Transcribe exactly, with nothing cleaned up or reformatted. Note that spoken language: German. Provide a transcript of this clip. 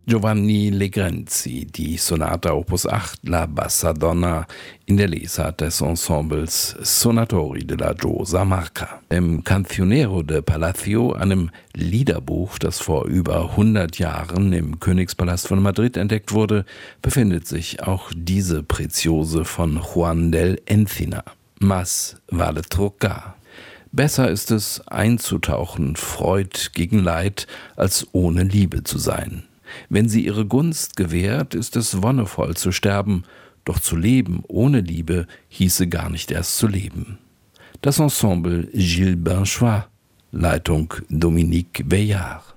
Giovanni Legrenzi, die Sonata Opus acht La Bassa Donna in der Lesart des Ensembles Sonatori della Giosa Marca. Im Cancionero de Palacio, einem Liederbuch, das vor über hundert Jahren im Königspalast von Madrid entdeckt wurde, befindet sich auch diese Preziose von Juan del Encina. Más vale trocar. Besser ist es, einzutauchen, Freud gegen Leid, als ohne Liebe zu sein. Wenn sie ihre Gunst gewährt, ist es wonnevoll zu sterben, doch zu leben ohne Liebe hieße gar nicht erst zu leben. Das Ensemble Gilles Binchois, Leitung Dominique Veillard.